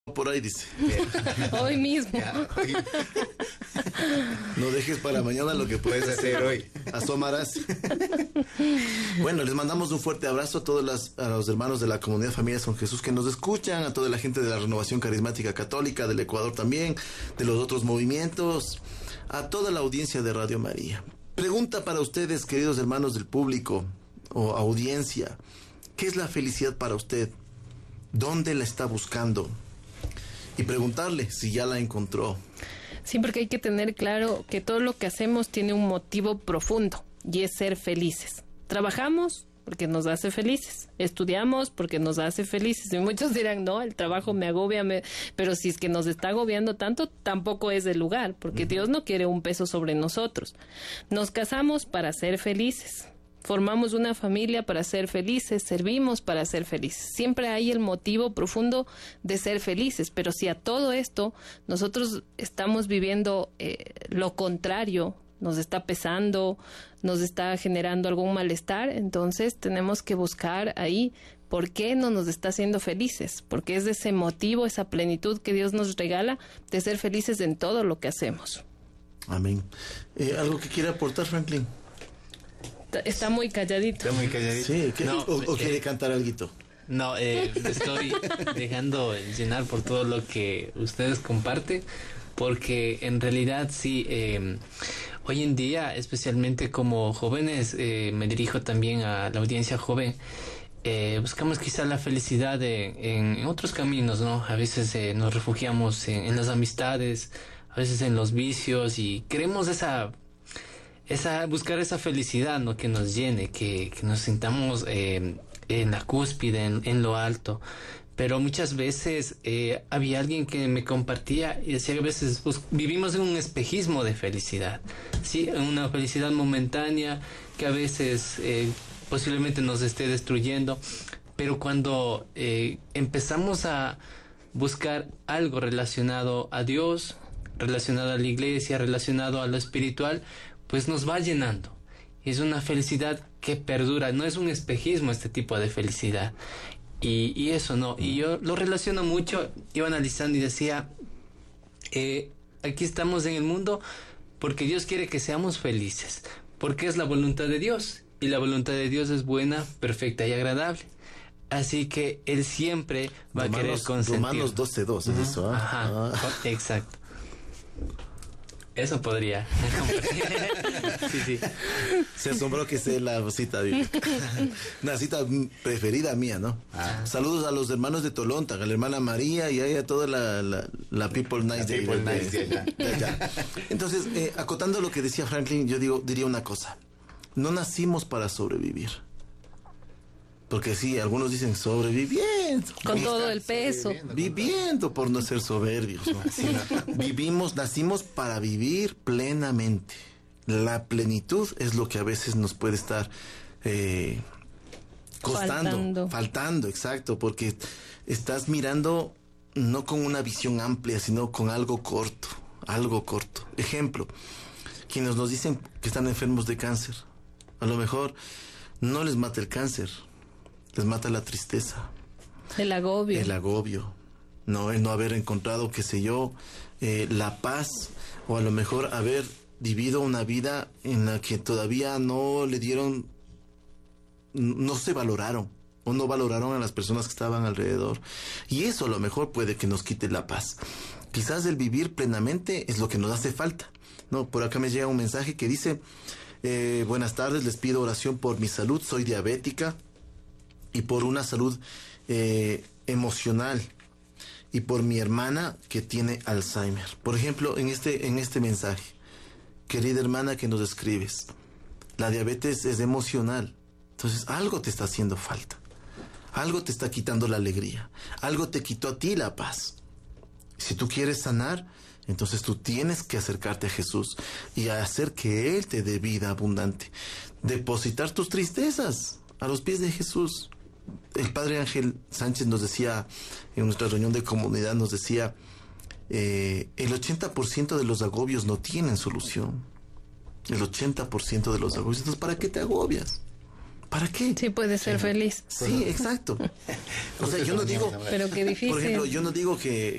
por ahí, dice. Hoy mismo. No dejes para mañana lo que puedes hacer hoy. Asomarás. Bueno, les mandamos un fuerte abrazo a todos a los hermanos de la comunidad Familias con Jesús que nos escuchan, a toda la gente de la Renovación Carismática Católica, del Ecuador también, de los otros movimientos, a toda la audiencia de Radio María. Pregunta para ustedes, queridos hermanos del público o audiencia: ¿qué es la felicidad para usted? ¿Dónde la está buscando? Y preguntarle si ya la encontró. Sí, porque hay que tener claro que todo lo que hacemos tiene un motivo profundo y es ser felices. Trabajamos porque nos hace felices, estudiamos porque nos hace felices. Y muchos dirán, no, el trabajo me agobia, pero si es que nos está agobiando tanto, tampoco es el lugar, porque Dios no quiere un peso sobre nosotros. Nos casamos para ser felices. Formamos una familia para ser felices, servimos para ser felices. Siempre hay el motivo profundo de ser felices, pero si a todo esto nosotros estamos viviendo lo contrario, nos está pesando, nos está generando algún malestar, entonces tenemos que buscar ahí por qué no nos está haciendo felices, porque es de ese motivo, esa plenitud que Dios nos regala de ser felices en todo lo que hacemos. Amén. ¿Algo que quiera aportar, Franklin? Está muy calladito. Está muy calladito. Sí, ¿o quiere cantar alguito? No, estoy dejando llenar por todo lo que ustedes comparten, porque en realidad sí, hoy en día, especialmente como jóvenes, me dirijo también a la audiencia joven, buscamos quizá la felicidad en otros caminos, ¿no? A veces nos refugiamos en las amistades, a veces en los vicios, y queremos buscar esa felicidad, ¿no? Que nos llene, que nos sintamos en la cúspide, en lo alto. Pero muchas veces había alguien que me compartía y decía que a veces vivimos en un espejismo de felicidad, sí, en una felicidad momentánea que a veces posiblemente nos esté destruyendo. Pero cuando empezamos a buscar algo relacionado a Dios, relacionado a la iglesia, relacionado a lo espiritual, pues nos va llenando. Es una felicidad que perdura, no es un espejismo este tipo de felicidad. Y eso no, y yo lo relaciono mucho, iba analizando y decía, aquí estamos en el mundo porque Dios quiere que seamos felices, porque es la voluntad de Dios, y la voluntad de Dios es buena, perfecta y agradable. Así que Él siempre va a querer consentir. Romanos 12:2 es eso, ¿eh? Ajá, exacto. Eso podría. Sí. Se asombró que sea la cita bíblica. Una cita preferida mía, ¿no? Saludos a los hermanos de Tolonta, a la hermana María y a toda la people nice de allá. Entonces, acotando lo que decía Franklin, yo diría una cosa. No nacimos para sobrevivir. Porque sí, algunos dicen sobreviviendo. Con todo el peso. Viviendo por no ser soberbios, ¿no? Nacimos para vivir plenamente. La plenitud es lo que a veces nos puede estar costando. Faltando, exacto. Porque estás mirando no con una visión amplia, sino con algo corto. Ejemplo, quienes nos dicen que están enfermos de cáncer, a lo mejor no les mata el cáncer, les mata la tristeza. El agobio. No, el no haber encontrado, qué sé yo, la paz, o a lo mejor haber vivido una vida en la que todavía no se valoraron, o no valoraron a las personas que estaban alrededor. Y eso a lo mejor puede que nos quite la paz. Quizás el vivir plenamente es lo que nos hace falta. No, por acá me llega un mensaje que dice: buenas tardes, les pido oración por mi salud, soy diabética, y por una salud emocional, y por mi hermana que tiene Alzheimer. Por ejemplo, en este mensaje, querida hermana que nos escribes, la diabetes es emocional. Entonces algo te está haciendo falta, algo te está quitando la alegría, algo te quitó a ti la paz. Si tú quieres sanar, entonces tú tienes que acercarte a Jesús y hacer que Él te dé vida abundante. Depositar tus tristezas a los pies de Jesús. El padre Ángel Sánchez nos decía, en nuestra reunión de comunidad, nos decía, el 80% de los agobios no tienen solución. El 80% de los agobios. Entonces, ¿para qué te agobias? ¿Para qué? Sí, puedes ser feliz. Sí, exacto. O sea, yo no digo... Pero qué difícil. Por ejemplo, yo no digo que